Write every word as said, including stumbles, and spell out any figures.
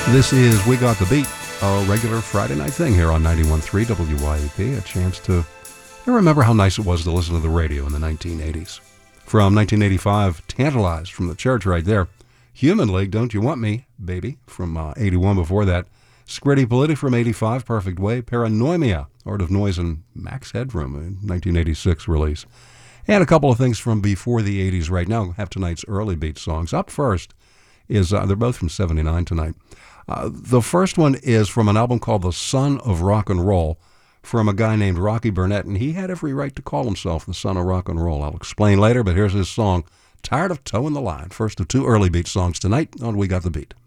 This is We Got the Beat, a regular Friday night thing here on ninety-one point three W Y A P. A chance to remember how nice it was to listen to the radio in the nineteen eighties. From nineteen eighty-five, Tantalized from the Church right there. Human League, Don't You Want Me, Baby, from uh, eighty-one before that. Scritti Politti from eighty-five, Perfect Way. Paranoimia, Art of Noise, and Max Headroom, a nineteen eighty-six release. And a couple of things from before the eighties right now. Have tonight's early beat songs. Up first is, uh, they're both from seventy-nine tonight. Uh, the first one is from an album called The Son of Rock and Roll from a guy named Rocky Burnett, and he had every right to call himself the Son of Rock and Roll. I'll explain later, but here's his song, Tired of Towing the Line. First of two early beat songs tonight on We Got the Beat.